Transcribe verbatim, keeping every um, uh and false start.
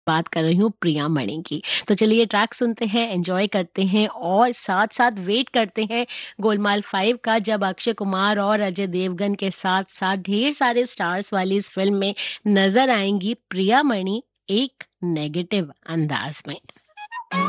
बात कर रही हूँ प्रिया मणि की। तो चलिए ट्रैक सुनते हैं, एन्जॉय करते हैं और साथ-साथ वेट करते हैं गोलमाल फाइव का, जब अक्षय कुमार और अजय देवगन के साथ-साथ ढेर सारे स्टार्स वाली इस फ़िल्म में नज़र आएँगी प्रिया मणि एक नेगेटिव अंदाज़ में।